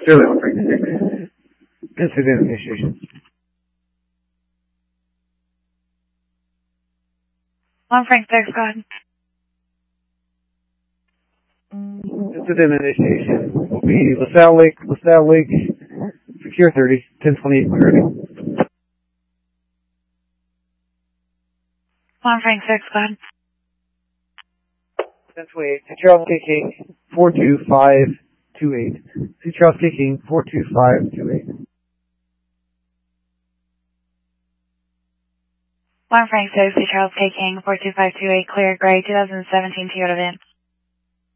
Shirley 1 Frank 6. Incident initiation. 1 Frank 6, go ahead. Incident initiation will be LaSalle Lake, Secure 30, 1028 clarity. 1 Frank 6, go ahead. 1028, C. Charles K. King, 42528. C. Charles K. King, 42528. 1 Frank 6, C. Charles K. King, 42528, clear, gray, 2017 Toyota van.